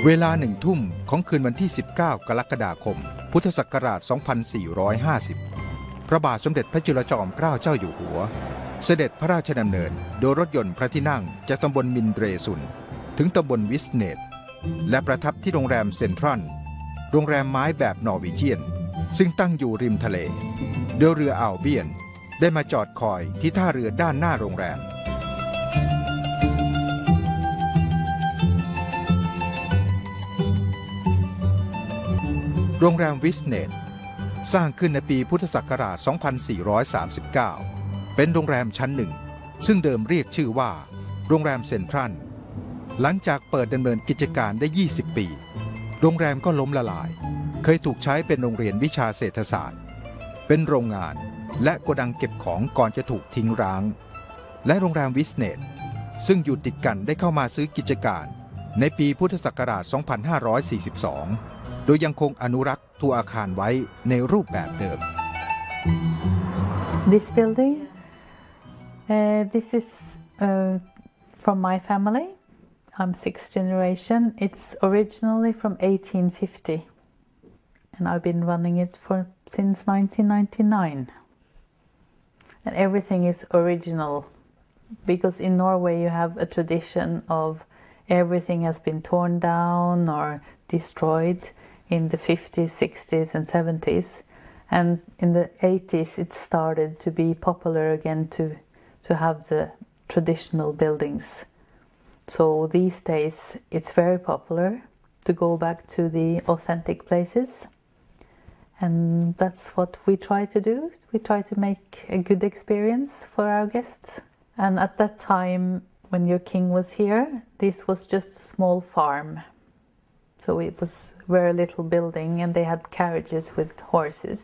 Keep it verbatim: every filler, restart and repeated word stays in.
เวลาหนึ่งทุ่มของคืนวันที่สิบเก้ากรกฎาคมพุทธศักราชสองพันสี่ร้อยห้าสิบพระบาทสมเด็จพระจุลจอมเกล้าเจ้าอยู่หัวเสด็จพระราชดำเนินโดยรถยนต์พระที่นั่งจากตำบลมินเรซุนถึงตำบลวิสเนตและประทับที่โรงแรมเซ็นทรัลโรงแรมไม้แบบนอร์วีเจียนซึ่งตั้งอยู่ริมทะเลโดยเรืออัลเบียนได้มาจอดคอยที่ท่าเรือด้านหน้าโรงแรมโรงแรมวิสเนตสร้างขึ้นในปีพุทธศักราช สองพันสี่ร้อยสามสิบเก้า เป็นโรงแรมชั้นหนึ่งซึ่งเดิมเรียกชื่อว่าโรงแรมเซ็นทรัลหลังจากเปิดดำเนินกิจการได้ ยี่สิบ ปีโรงแรมก็ล้มละลายเคยถูกใช้เป็นโรงเรียนวิชาเศรษฐศาสตร์เป็นโรงงานและโกดังเก็บของก่อนจะถูกทิ้งร้างและโรงแรมวิสเนตซึ่งอยู่ติดกันได้เข้ามาซื้อกิจการในปีพุทธศักราช สองพันห้าร้อยสี่สิบสอง โดยยังคงอนุรักษ์ตัวอาคารไว้ในรูปแบบเดิม This building, uh, this is uh, from my family. I'm sixth generation. It's originally from eighteen fifty, and I've been running it for since nineteen ninety-nine. And everything is original, because in Norway you have a tradition of everything has been torn down or destroyed.In the fifties, sixties and seventies, and in the eighties it started to be popular again to, to have the traditional buildings. So these days it's very popular to go back to the authentic places, and that's what we try to do. We try to make a good experience for our guests. And at that time when your king was here, this was just a small farm.So it was very little building and they had carriages with horses.